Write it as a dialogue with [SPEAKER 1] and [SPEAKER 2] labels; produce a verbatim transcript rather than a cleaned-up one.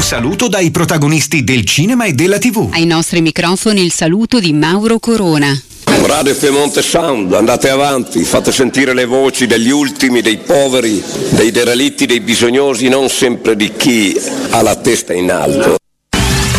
[SPEAKER 1] saluto dai protagonisti del cinema e della tivù.
[SPEAKER 2] Ai nostri microfoni il saluto di Mauro Corona.
[SPEAKER 3] Radio Piemonte Sound, andate avanti, fate sentire le voci degli ultimi, dei poveri, dei derelitti, dei bisognosi, non sempre di chi ha la testa in alto.